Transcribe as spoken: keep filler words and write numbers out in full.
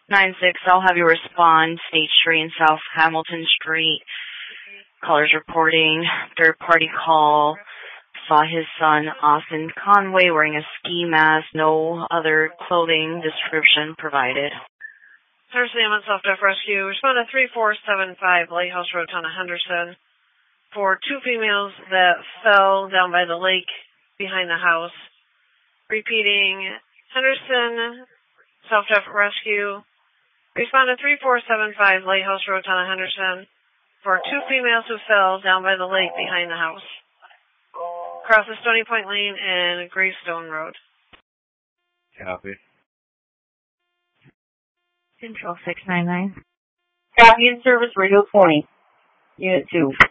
nine six, I'll have you respond. State Street and South Hamilton Street. Callers reporting third-party call. Saw his son, Austin Conway, wearing a ski mask. No other clothing description provided. Center Sam at Self-Def Rescue. Respond to three four seven five Lighthouse Road, Town of Henderson. For two females that fell down by the lake behind the house. Repeating, Henderson, Self-Def Rescue. Respond to three four seven five Lighthouse Road, Town of Henderson. For two females who fell down by the lake behind the house. Across the Stony Point Lane and Greystone Road. Copy. Control six nine nine. Copy in service, Radio twenty. Unit two.